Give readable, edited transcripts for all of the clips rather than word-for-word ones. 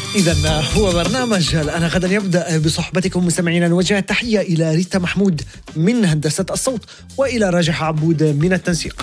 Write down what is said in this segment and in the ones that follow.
إذن هو برنامج الآن غدا يبدأ بصحبتكم مستمعينا. نوجه تحية إلى ريتا محمود من هندسة الصوت وإلى راجح عبود من التنسيق.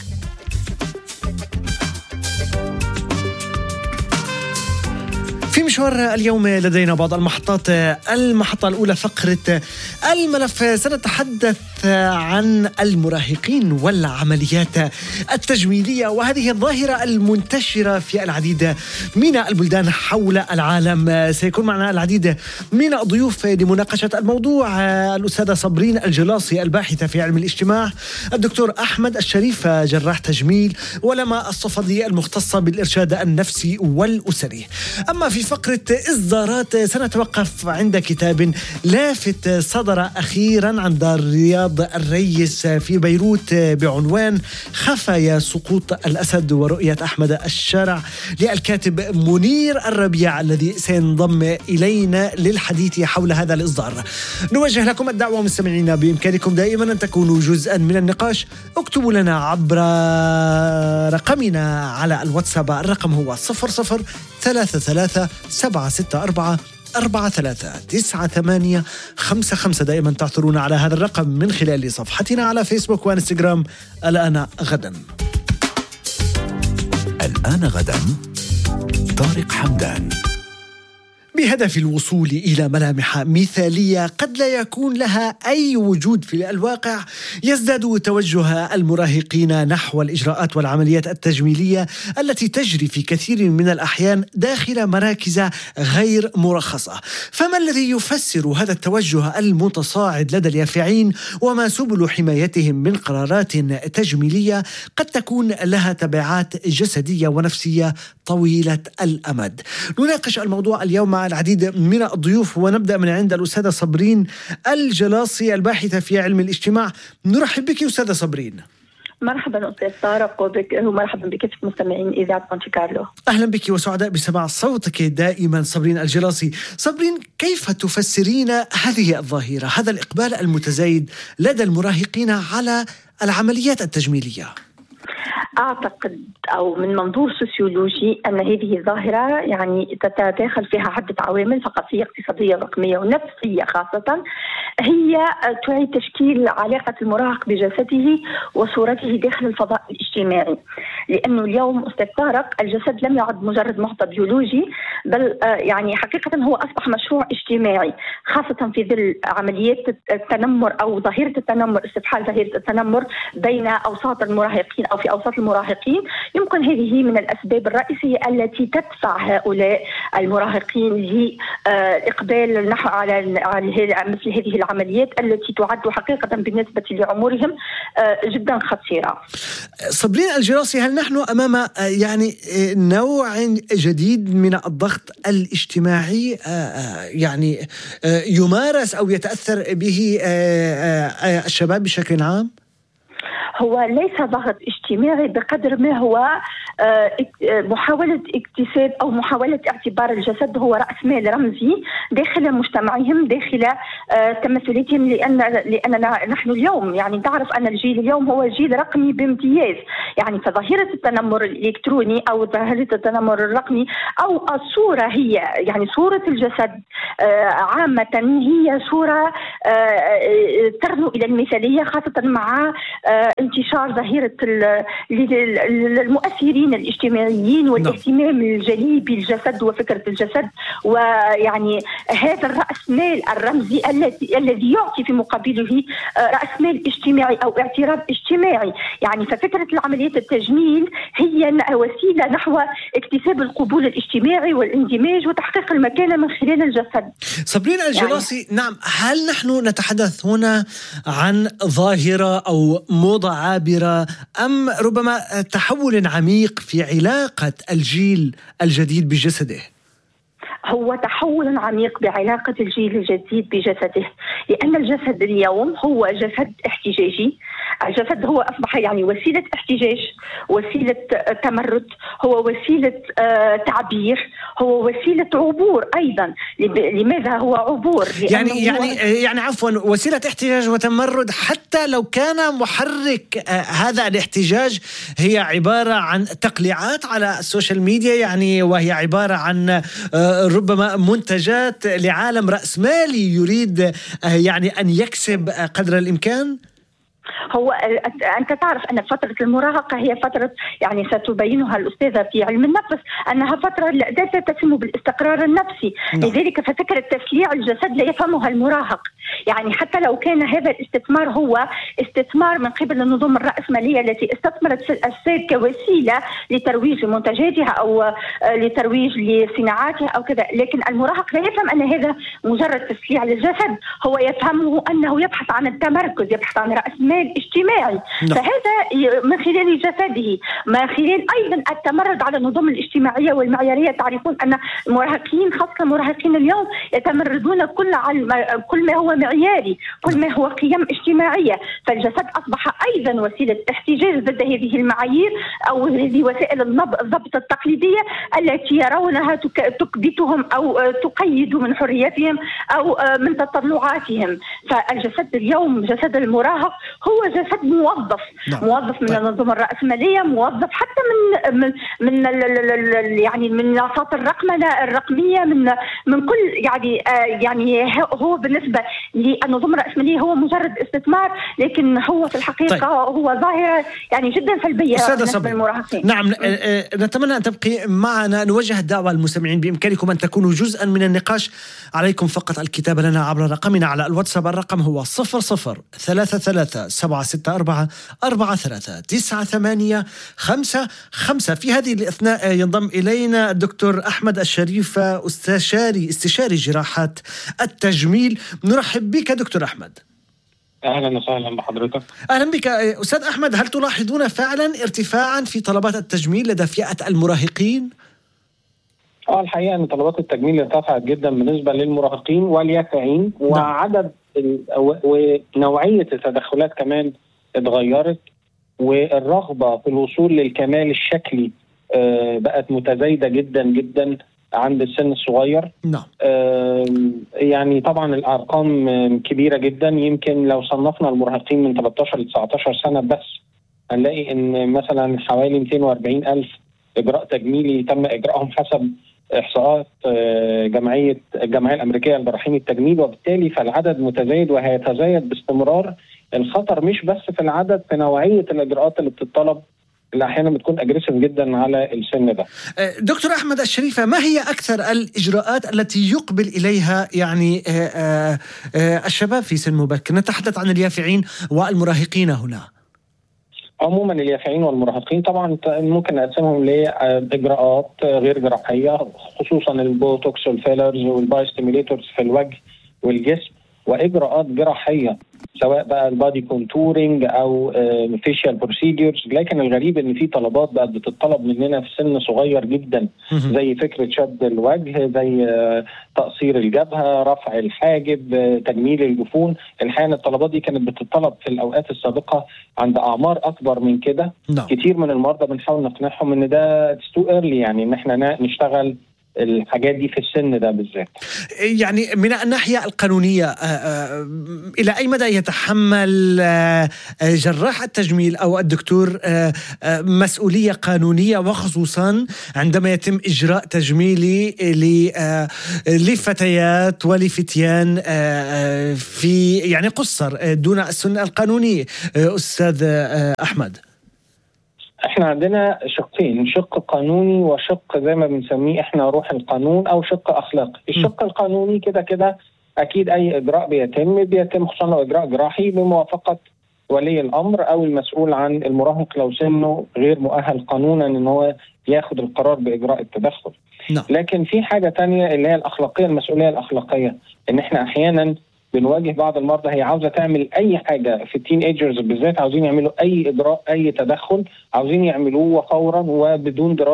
في مشوار اليوم لدينا بعض المحطات. المحطة الأولى فقرة الملف، سنتحدث عن المراهقين والعمليات التجميلية، وهذه الظاهرة المنتشرة في العديد من البلدان حول العالم. سيكون معنا العديد من الضيوف لمناقشة الموضوع: الأستاذة صابرين الجلاصي الباحثة في علم الاجتماع، الدكتور أحمد الشريف جراح تجميل، ولما الصفدي المختصة بالإرشاد النفسي والأسري. أما في فقرة إصدارات سنتوقف عند كتاب لافت صدر أخيرا عن دار رياض الريس في بيروت بعنوان خفايا سقوط الأسد ورؤية أحمد الشارع للكاتب منير الربيع، الذي سينضم إلينا للحديث حول هذا الإصدار. نوجه لكم الدعوة مستمعينا، بإمكانكم دائما أن تكونوا جزءا من النقاش. اكتبوا لنا عبر رقمنا على الواتساب، الرقم هو 0033-764-439855. دائما تعثرون على هذا الرقم من خلال صفحتنا على فيسبوك وانستغرام. الآن غدا. الآن غدا طارق حمدان. بهدف الوصول إلى ملامح مثالية قد لا يكون لها أي وجود في الواقع، يزداد توجه المراهقين نحو الإجراءات والعمليات التجميلية التي تجري في كثير من الأحيان داخل مراكز غير مرخصة. فما الذي يفسر هذا التوجه المتصاعد لدى اليافعين، وما سبل حمايتهم من قرارات تجميلية قد تكون لها تبعات جسدية ونفسية طويلة الأمد؟ نناقش الموضوع اليوم مع العديد من الضيوف، ونبدأ من عند الأستاذة صابرين الجلاصي الباحثة في علم الاجتماع. نرحب بك أستاذة صابرين. مرحبا أستاذ طارق ومرحبا بك مستمعين إذاعة مونتي كارلو. أهلا بك وسعداء بسماع صوتك دائما صابرين الجلاصي. صابرين، كيف تفسرين هذه الظاهرة، هذا الإقبال المتزايد لدى المراهقين على العمليات التجميلية؟ أعتقد أو من منظور سوسيولوجي أن هذه الظاهرة يعني تتداخل فيها عدة عوامل ثقافية اقتصادية رقمية ونفسية، خاصة هي تعيد تشكيل علاقة المراهق بجسده وصورته داخل الفضاء الاجتماعي. لأنه اليوم أستاذ طارق الجسد لم يعد مجرد معطى بيولوجي، بل يعني حقيقة هو أصبح مشروع اجتماعي، خاصة في ظل عمليات التنمر أو ظاهرة التنمر، استفحال ظاهرة التنمر بين أوساط المراهقين أو في أوساط المراهقين. يمكن هذه من الأسباب الرئيسية التي تدفع هؤلاء المراهقين لإقبال نحو على مثل هذه العمليات التي تعد حقيقة بالنسبة لعمرهم جدا خطيرة. صابرين الجلاصي، هل نحن أمام يعني نوع جديد من الضغط الاجتماعي يعني يمارس أو يتأثر به الشباب بشكل عام؟ هو ليس ضغط اجتماعي بقدر ما هو محاولة اكتساب أو محاولة اعتبار الجسد هو رأس مال رمزي داخل مجتمعهم، داخل تمثلاتهم. لأننا نحن اليوم يعني تعرف أن الجيل اليوم هو جيل رقمي بامتياز، يعني فظاهرة التنمر الإلكتروني أو ظاهرة التنمر الرقمي أو الصورة هي يعني صورة الجسد عامة هي صورة ترنو إلى المثالية، خاصة مع انتشار ظاهرة المؤثرين الاجتماعيين والاهتمام الجلي بالجسد وفكرة الجسد، ويعني هذا الرأس مال الرمزي الذي يعطي في مقابله رأس مال اجتماعي أو اعتراف اجتماعي. يعني ففكرة العمليات التجميل هي وسيلة نحو اكتساب القبول الاجتماعي والاندماج وتحقيق المكانة من خلال الجسد. صابرين الجلاصي، يعني نعم، هل نحن نتحدث هنا عن ظاهرة أو موضة عابرة أم ربما تحول عميق في علاقة الجيل الجديد بجسده؟ هو تحول عميق بعلاقة الجيل الجديد بجسده، لأن الجسد اليوم هو جسد احتجاجي. الجسد هو أصبح يعني وسيلة احتجاج، وسيلة تمرد، هو وسيلة تعبير، هو وسيلة عبور أيضا. لماذا هو عبور؟ يعني عفوا، وسيلة احتجاج وتمرد، حتى لو كان محرك هذا الاحتجاج هي عبارة عن تقليعات على السوشيال ميديا، يعني وهي عبارة عن ربما منتجات لعالم رأسمالي يريد يعني أن يكسب قدر الإمكان. هو أنت تعرف أن فترة المراهقة هي فترة يعني ستبينها الأستاذة في علم النفس أنها فترة لا تتسم بالاستقرار النفسي. لذلك ففكرة تسليع الجسد لا يفهمها المراهق. يعني حتى لو كان هذا الاستثمار هو استثمار من قبل النظم الرأسمالية التي استثمرت في الأجساد كوسيلة لترويج منتجاتها أو لترويج لصناعاتها أو كذا، لكن المراهق لا يفهم أن هذا مجرد تسليع للجسد، هو يفهمه أنه يبحث عن التمركز، يبحث عن رأس مال اجتماعي. فهذا من خلال جسده، من خلال أيضا التمرد على النظم الاجتماعية والمعيارية. تعرفون أن المراهقين خاصة مراهقين اليوم يتمردون كل ما هو معياري، كل ما هو قيم اجتماعية. فالجسد أصبح أيضا وسيلة احتجاج ضد هذه المعايير أو هذه وسائل الضبط التقليدية التي يرونها تكبتهم أو تقيد من حريتهم أو من تطلعاتهم. فالجسد اليوم، جسد المراهق، هو جسد موظف من النظم الرأسمالية، موظف حتى من يعني من منصات الرقمية، من كل يعني هو بالنسبة للنظم الرأسمالية هو مجرد استثمار، لكن هو في الحقيقة هو ظاهرة يعني جدا سلبية بالنسبة للمراهقين. نعم، نتمنى أن تبقي معنا. نوجه الدعوة للمستمعين بإمكانكم أن تكونوا جزءا من النقاش. عليكم فقط الكتابة لنا عبر رقمنا على الواتساب. الرقم هو 003374643985. في هذه الأثناء ينضم إلينا الدكتور أحمد الشريف، استشاري جراحات التجميل. نرحب بك دكتور أحمد. أهلا وسهلا بحضرتك. أهلا بك أستاذ أحمد. هل تلاحظون فعلا ارتفاعا في طلبات التجميل لدى فئة المراهقين؟ الحقيقة أن طلبات التجميل ارتفعت جدا بالنسبة للمراهقين واليافعين، وعدد ونوعية التدخلات كمان اتغيرت، والرغبة في الوصول للكمال الشكلي بقت متزايدة جدا جدا عند السن الصغير. يعني طبعا الأرقام كبيرة جدا. يمكن لو صنفنا المراهقين من 13 ل 19 سنة بس هنلاقي ان مثلا حوالي 240 ألف إجراء تجميلي تم إجراءهم حسب إحصاءات الجمعية الأمريكية لجراحين التجميل، وبالتالي فالعدد متزايد وهيتزايد باستمرار. الخطر مش بس في العدد، في نوعية الإجراءات اللي بتطلب اللي أحيانا بتكون أجريسيف جدا على السن ده. دكتور أحمد الشريفة، ما هي أكثر الإجراءات التي يقبل إليها يعني الشباب في سن مبكر؟ نتحدث عن اليافعين والمراهقين هنا. عموما اليافعين والمراهقين طبعا ممكن نقسمهم لإجراءات غير جراحية، خصوصا البوتوكس والفيلرز والبايستيميليتورز في الوجه والجسم، وإجراءات جراحية سواء بقى البادي كونتورينج أو فيشيال بروسيديورز. لكن الغريب إن في طلبات بقت بتطلب مننا في سن صغير جدا، زي فكرة شد الوجه، زي تقصير الجبهة، رفع الحاجب، تجميل الجفون. الحقيقة الطلبات دي كانت بتطلب في الأوقات السابقة عند أعمار أكبر من كده. كتير من المرضى بنحاول نقنعهم إن ده too early، يعني إن إحنا نشتغل الحاجات دي في السن ده بالذات. يعني من الناحية القانونية إلى أي مدى يتحمل جراح التجميل أو الدكتور مسؤولية قانونية، وخصوصا عندما يتم إجراء تجميلي لفتيات ولفتيان في يعني قصر دون السن القانوني؟ أستاذ أحمد، احنا عندنا شقين، شق قانوني وشق زي ما بنسميه احنا روح القانون او شق اخلاقي. الشق القانوني كده كده اكيد اي اجراء بيتم خصوصا لو اجراء جراحي بموافقة ولي الامر او المسؤول عن المراهق لو سنه غير مؤهل قانونا ان هو ياخد القرار باجراء التدخل. لكن في حاجة تانية اللي هي الاخلاقية، المسؤولية الاخلاقية، ان احنا احيانا بنواجه بعض المرضى هي عاوزة تعمل أي حاجة في التين ايجرز بالذات، عاوزين يعملوا أي إجراء أي تدخل عاوزين يعملوه فورا وبدون دراسة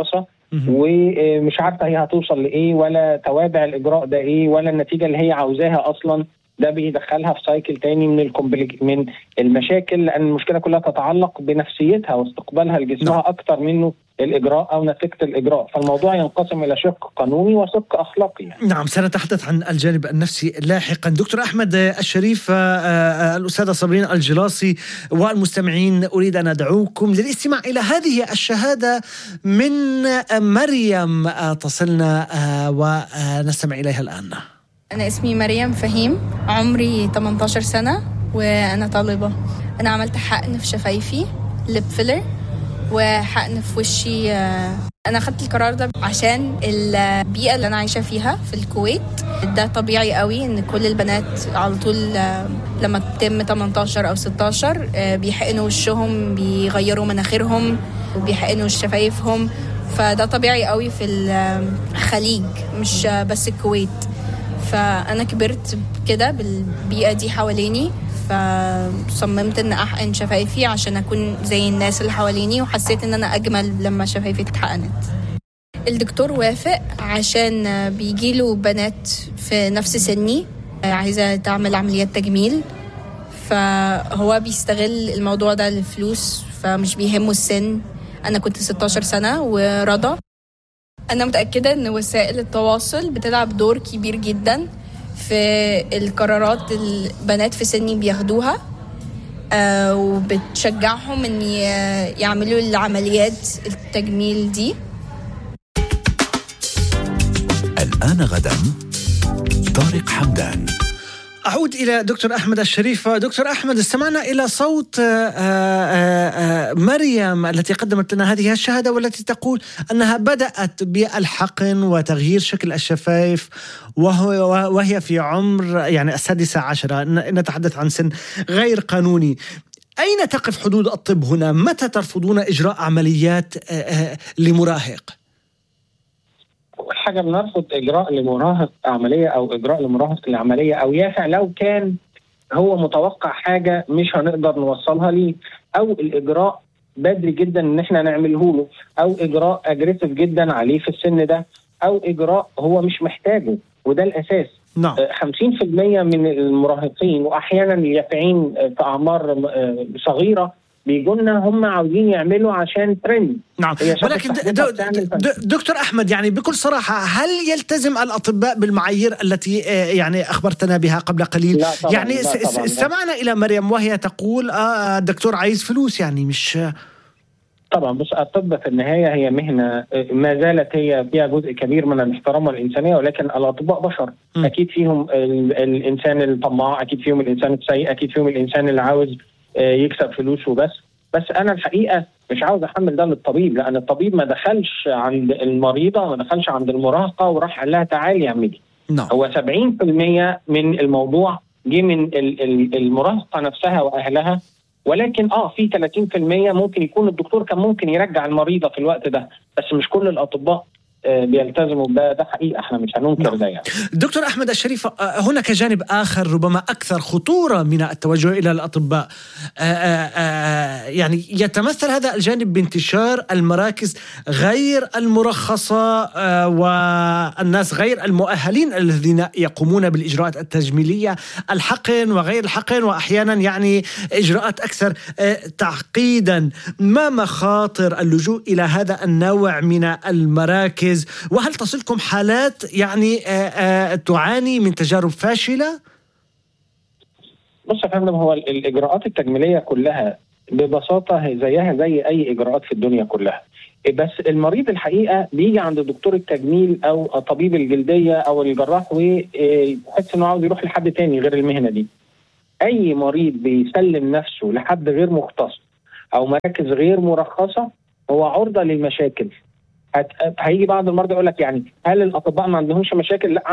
ومش عارفه هي هتوصل لايه، ولا توابع الاجراء ده ايه، ولا النتيجه اللي هي عاوزاها اصلا. ده بيدخلها في سايكل تاني من المشاكل، لان المشكله كلها تتعلق بنفسيتها واستقبالها لجسمها اكتر منه الاجراء او نتيجه الاجراء. فالموضوع ينقسم الى شق قانوني وشق اخلاقي يعني. نعم، سنتحدث عن الجانب النفسي لاحقا. دكتور احمد الشريف، الاستاذه صابرين الجلاصي والمستمعين، اريد ان ادعوكم للاستماع الى هذه الشهاده من مريم تصلنا ونستمع اليها الان. أنا اسمي مريم فهيم، عمري 18 سنة وأنا طالبة. أنا عملت حقن في شفايفي، ليب فيلر، وحقن في وشي. أنا أخدت القرار ده عشان البيئة اللي أنا عايشة فيها في الكويت. ده طبيعي قوي إن كل البنات على طول لما تتم 18 أو 16 بيحقنوا وشهم، بيغيروا مناخيرهم وبيحقنوا شفايفهم. فده طبيعي قوي في الخليج مش بس الكويت. فأنا كبرت كده بالبيئة دي حواليني، فصممت ان احقن شفايفي عشان اكون زي الناس اللي حواليني، وحسيت ان انا اجمل لما شفايفي اتحقنت. الدكتور وافق عشان بيجيله بنات في نفس سني عايزة تعمل عمليات تجميل، فهو بيستغل الموضوع ده للفلوس، فمش بيهمه السن. انا كنت 16 سنة ورضى. أنا متأكدة إن وسائل التواصل بتلعب دور كبير جدا في القرارات البنات في سني بياخدوها، وبتشجعهم إن يعملوا العمليات التجميل دي. الآن غدا طارق حمدان. أعود إلى دكتور أحمد الشريف. دكتور أحمد، استمعنا إلى صوت مريم التي قدمت لنا هذه الشهادة، والتي تقول أنها بدأت بالحقن وتغيير شكل الشفايف وهي في عمر يعني 16. نتحدث عن سن غير قانوني. أين تقف حدود الطب هنا؟ متى ترفضون إجراء عمليات لمراهق؟ أول حاجة بنرفض إجراء لمراهق عملية أو إجراء لمراهق لعملية أو يافع لو كان هو متوقع حاجة مش هنقدر نوصلها ليه، أو الإجراء بدري جدا إن إحنا نعمله له، أو إجراء أجريسيف جدا عليه في السن ده، أو إجراء هو مش محتاجه. وده الأساس. 50% من المراهقين وأحيانا اليافعين في أعمار صغيرة بيجونا هم عاوزين يعملوا عشان ترند. نعم، ولكن دكتور أحمد، يعني بكل صراحة، هل يلتزم الأطباء بالمعايير التي يعني أخبرتنا بها قبل قليل؟ لا طبعاً، يعني استمعنا إلى مريم وهي تقول الدكتور عايز فلوس، يعني مش طبعا. بس الطب في النهاية هي مهنة ما زالت هي فيها جزء كبير من الاحترام والإنسانية، ولكن الأطباء بشر. أكيد فيهم الإنسان الطماع، أكيد فيهم الإنسان السيء، أكيد فيهم الإنسان اللي عاوز يكسب فلوس وبس. بس أنا الحقيقة مش عاوز أحمل ده للطبيب، لأن الطبيب ما دخلش عند المريضة، ما دخلش عند المراهقة وراح قال لها تعالي اعملي. هو 70% من الموضوع جه من المراهقة نفسها وأهلها، ولكن في 30% ممكن يكون الدكتور كان ممكن يرجع المريضة في الوقت ده، بس مش كل الأطباء بيلتزموا بده. ده حقيقة احنا مش هننكر ده يعني. دكتور أحمد الشريف، هناك جانب آخر ربما أكثر خطورة من التوجه إلى الأطباء. يعني يتمثل هذا الجانب بانتشار المراكز غير المرخصة والناس غير المؤهلين الذين يقومون بالإجراءات التجميلية، الحقن وغير الحقن، وأحيانا يعني إجراءات أكثر تعقيدا. ما مخاطر اللجوء إلى هذا النوع من المراكز؟ وهل تصلكم حالات يعني تعاني من تجارب فاشلة؟ بص يا فندم، هو الإجراءات التجميلية كلها ببساطة زيها زي أي إجراءات في الدنيا كلها، بس المريض الحقيقة بيجي عند دكتور التجميل أو طبيب الجلدية أو الجراح ويحس إنه عاوز يروح لحد تاني غير المهنة دي. أي مريض بيسلم نفسه لحد غير مختص أو مراكز غير مرخصة هو عرضة للمشاكل. هيجي بعض المرضى يقول لك يعني هل الأطباء ما عندهمش مشاكل؟ لا،